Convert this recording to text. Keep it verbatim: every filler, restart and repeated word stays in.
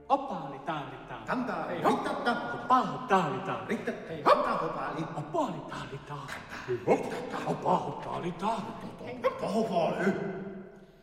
Oppaali taalitaa. Kantaa hei hottata. Oppaali taalitaa. Ritta hei hotta hopaali. Oppaali taalitaa. Oppaali taalitaa. Hopaali.